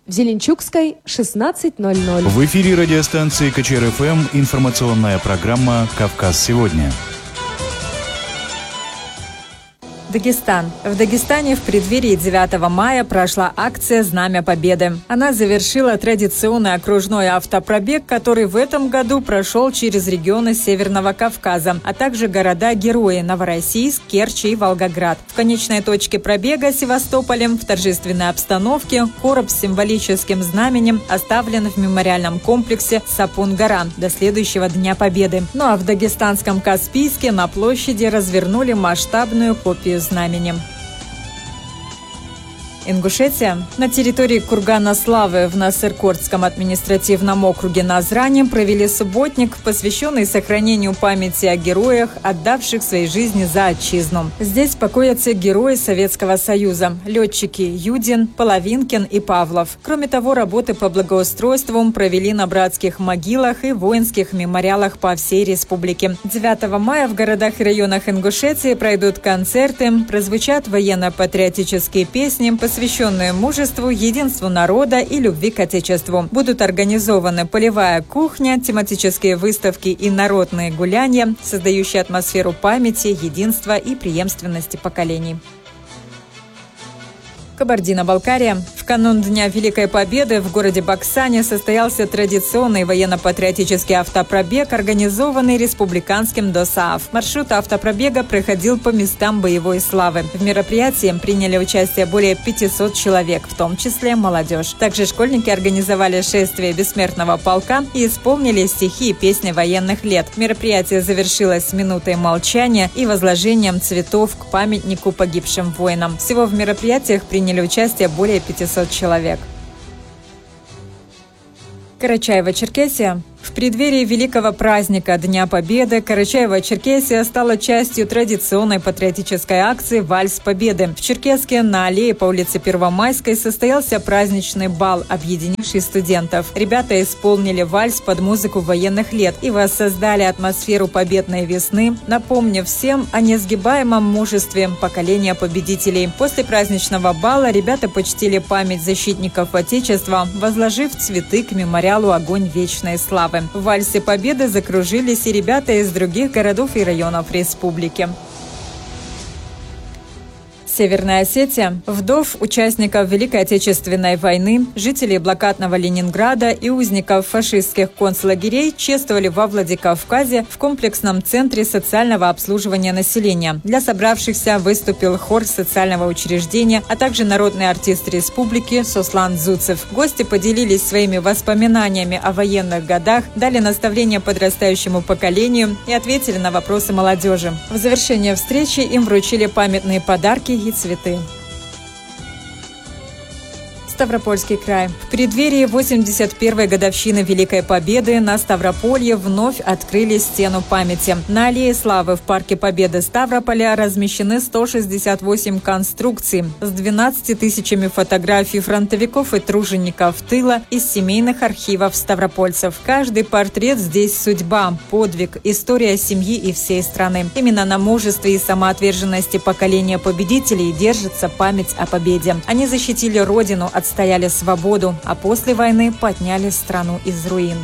В Зеленчукской 16:00. В эфире радиостанции КЧР-ФМ информационная программа «Кавказ сегодня». Дагестан. В Дагестане в преддверии 9 мая прошла акция «Знамя Победы». Она завершила традиционный окружной автопробег, который в этом году прошел через регионы Северного Кавказа, а также города-герои Новороссийск, Керчь и Волгоград. В конечной точке пробега Севастополем в торжественной обстановке короб с символическим знаменем оставлен в мемориальном комплексе Сапун-Гора до следующего Дня Победы. Ну а в дагестанском Каспийске на площади развернули масштабную копию знамени. Ингушетия. На территории Кургана Славы в Насыркордском административном округе Назрани провели субботник, посвященный сохранению памяти о героях, отдавших свои жизни за отчизну. Здесь покоятся герои Советского Союза – летчики Юдин, Половинкин и Павлов. Кроме того, работы по благоустройству провели на братских могилах и воинских мемориалах по всей республике. 9 мая в городах и районах Ингушетии пройдут концерты, прозвучат военно-патриотические песни, посвященные мужеству, единству народа и любви к Отечеству. Будут организованы полевая кухня, тематические выставки и народные гуляния, создающие атмосферу памяти, единства и преемственности поколений. Кабардино-Балкария. В канун Дня Великой Победы в городе Баксане состоялся традиционный военно-патриотический автопробег, организованный республиканским ДОСААФ. Маршрут автопробега проходил по местам боевой славы. В мероприятии приняли участие более 500 человек, в том числе молодежь. Также школьники организовали шествие бессмертного полка и исполнили стихи и песни военных лет. Мероприятие завершилось минутой молчания и возложением цветов к памятнику погибшим воинам. Всего в мероприятиях приняли участие более 500 человек. Карачаево-Черкесия. В преддверии великого праздника Дня Победы Карачаево-Черкесия стала частью традиционной патриотической акции «Вальс Победы». В Черкесске на аллее по улице Первомайской состоялся праздничный бал, объединивший студентов. Ребята исполнили вальс под музыку военных лет и воссоздали атмосферу победной весны, напомнив всем о несгибаемом мужестве поколения победителей. После праздничного бала ребята почтили память защитников Отечества, возложив цветы к мемориалу «Огонь вечной славы». В вальсе Победы закружились и ребята из других городов и районов республики. Северная Осетия. Вдов участников Великой Отечественной войны, жителей блокадного Ленинграда и узников фашистских концлагерей чествовали во Владикавказе в комплексном центре социального обслуживания населения. Для собравшихся выступил хор социального учреждения, а также народный артист республики Сослан Зуцев. Гости поделились своими воспоминаниями о военных годах, дали наставления подрастающему поколению и ответили на вопросы молодежи. В завершение встречи им вручили памятные подарки и цветы. Ставропольский край. В преддверии 81-й годовщины Великой Победы на Ставрополье вновь открыли стену памяти. На аллее славы в Парке Победы Ставрополя размещены 168 конструкций с 12 тысячами фотографий фронтовиков и тружеников тыла из семейных архивов ставропольцев. Каждый портрет здесь судьба, подвиг, история семьи и всей страны. Именно на мужестве и самоотверженности поколения победителей держится память о победе. Они защитили родину, отстояли свободу, а после войны подняли страну из руин.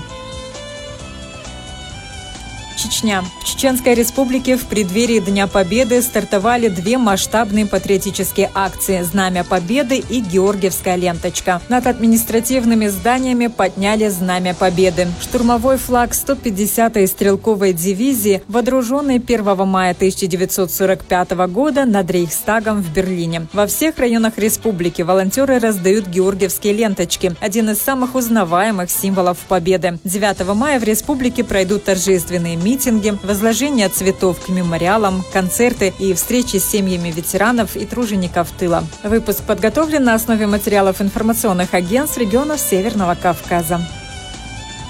Чечня. В Чеченской республике в преддверии Дня Победы стартовали две масштабные патриотические акции «Знамя Победы» и «Георгиевская ленточка». Над административными зданиями подняли Знамя Победы. Штурмовой флаг 150-й стрелковой дивизии, водруженный 1 мая 1945 года над Рейхстагом в Берлине. Во всех районах республики волонтеры раздают георгиевские ленточки, один из самых узнаваемых символов Победы. 9 мая в республике пройдут торжественные митинги, возложение цветов к мемориалам, концерты и встречи с семьями ветеранов и тружеников тыла. Выпуск подготовлен на основе материалов информационных агентств регионов Северного Кавказа.